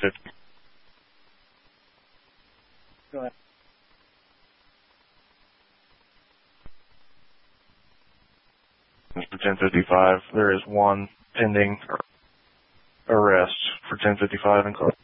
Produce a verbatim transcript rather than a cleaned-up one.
fifty. Go ahead. For ten fifty-five, there is one pending arrest for ten fifty-five in court.